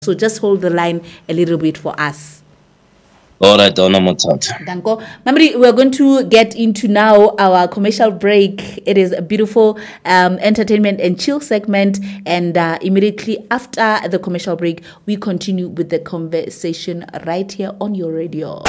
So just hold the line a little bit for us. All right, Matata. Danko. Mamri, we're going to get into now our commercial break. It is a beautiful entertainment and chill segment. And immediately after the commercial break, we continue with the conversation right here on your radio.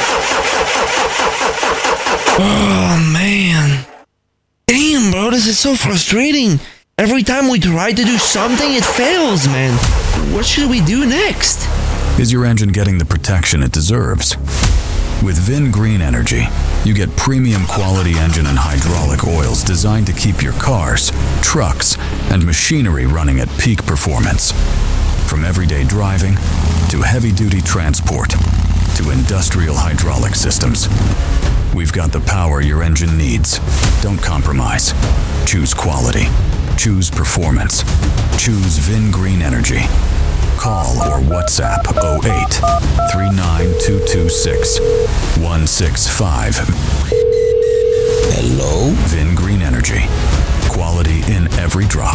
Oh, man. Damn, bro, this is so frustrating. Every time we try to do something, it fails, man. What should we do next? Is your engine getting the protection it deserves? With Vin Green Energy, you get premium quality engine and hydraulic oils designed to keep your cars, trucks, and machinery running at peak performance. From everyday driving to heavy-duty transport to industrial hydraulic systems, we've got the power your engine needs. Don't compromise. Choose quality. Choose performance. Choose Vin Green Energy. Call or WhatsApp 08 39226 165. Hello? Vin Green Energy. Quality in every drop.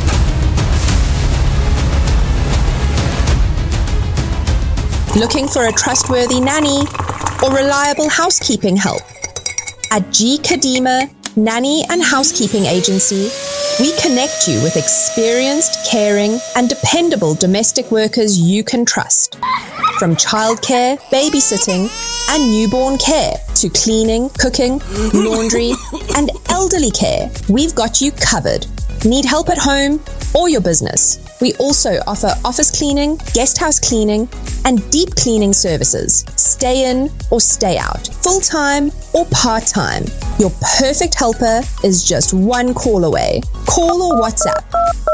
Looking for a trustworthy nanny or reliable housekeeping help? At G. Kadima Nanny and Housekeeping Agency, we connect you with experienced, caring, and dependable domestic workers you can trust. From childcare, babysitting, and newborn care to cleaning, cooking, laundry, and elderly care, we've got you covered. Need help at home or your business? We also offer office cleaning, guest house cleaning, and deep cleaning services. Stay in or stay out, full-time or part-time. Your perfect helper is just one call away. Call or WhatsApp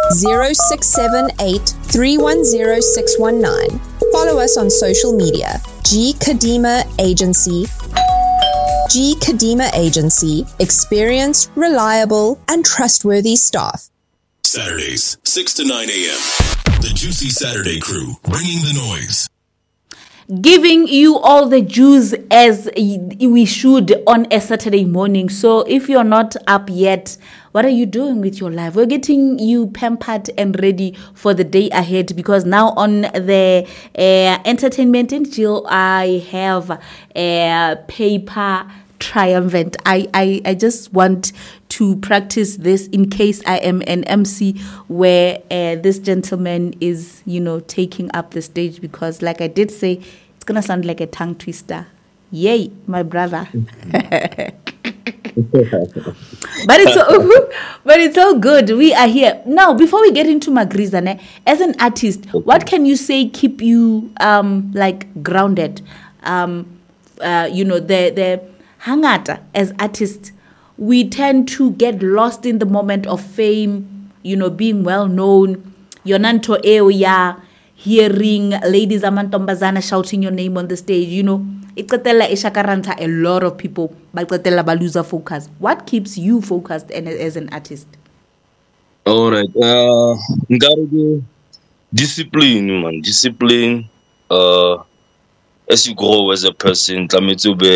0678 310 619. Follow us on social media. G. Kadima Agency. G. Kadima Agency. Experienced, reliable, and trustworthy staff. Saturdays, 6 to 9 a.m. The Juicy Saturday Crew, bringing the noise. Giving you all the juice as we should on a Saturday morning. So if you're not up yet, what are you doing with your life? We're getting you pampered and ready for the day ahead, because now on the entertainment and chill, I have a paper triumphant. I just want to practice this in case I am an MC where this gentleman is, taking up the stage, because like I did say, it's going to sound like a tongue twister. Yay, my brother. But it's all good. We are here. Now, before we get into Magriza, as an artist, what can you say keep you grounded? The hangata as artists, we tend to get lost in the moment of fame, being well known. Yonanto eo hearing ladies amantombazana shouting your name on the stage, Iqatela ishakaranta a lot of people, but iqatela baluza focus. What keeps you focused as an artist? All right. Discipline, man. Discipline. As you grow as a person, learn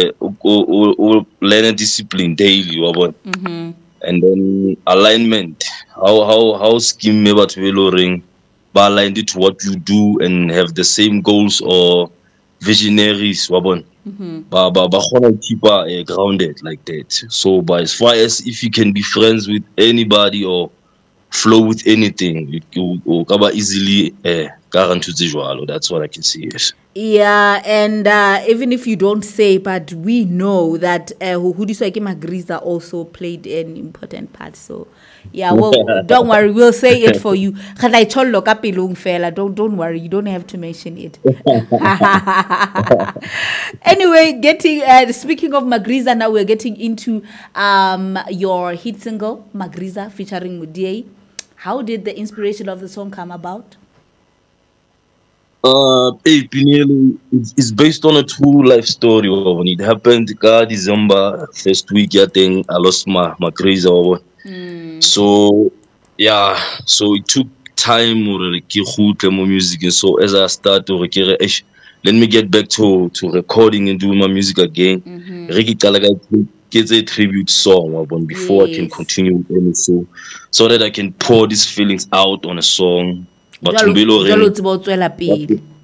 a discipline daily, Mm-hmm. And then alignment. How scheme me about ring, but aligned it to what you do and have the same goals or visionaries, Mm-hmm. But keep grounded like that. So, but as far as if you can be friends with anybody or flow with anything, you can easily guarantee visual. That's what I can see. Yes. Yeah, and even if you don't say, but we know that Hudisweke Magriza also played an important part. So, yeah, well, don't worry, we'll say it for you. Don't worry, you don't have to mention it. Anyway, speaking of Magriza, now we're getting into your hit single, Magriza, featuring Mudiei. How did the inspiration of the song come about? It's based on a true life story. When it happened, December first week, I think I lost my crazy. So it took time to my music, and so as I start to let me get back to recording and doing my music again. Get a tribute song before I can continue with any, so that I can pour these feelings out on a song. bathong be e le horeng jwalo o tseba o tswela pele